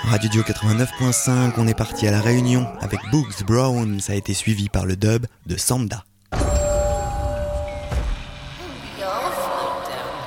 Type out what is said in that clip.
Radio Dio 89.5, on est parti à La Réunion avec Boogs Brown, ça a été suivi par le dub de Samba.